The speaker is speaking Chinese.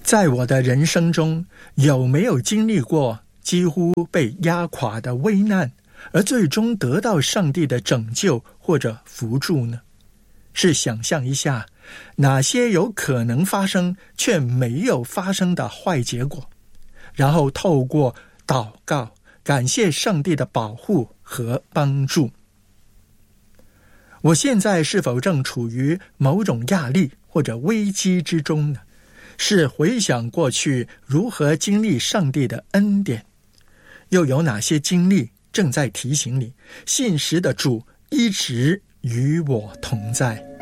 在我的人生中，有没有经历过几乎被压垮的危难，而最终得到上帝的拯救或者扶助呢？是想象一下哪些有可能发生却没有发生的坏结果，然后透过祷告感谢上帝的保护和帮助。我现在是否正处于某种压力或者危机之中呢？是回想过去如何经历上帝的恩典，又有哪些经历正在提醒你，信实的主一直与我同在。